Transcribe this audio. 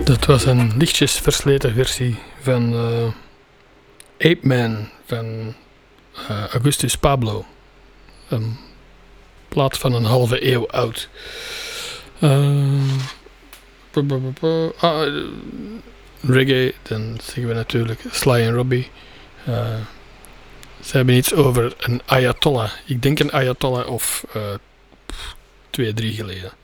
Dat was een lichtjes versleten versie van Ape Man van Augustus Pablo. Een plaat van een halve eeuw oud. Reggae, dan zeggen we natuurlijk Sly and Robbie. Ze hebben iets over een Ayatollah. Ik denk een Ayatollah of 2-3 geleden.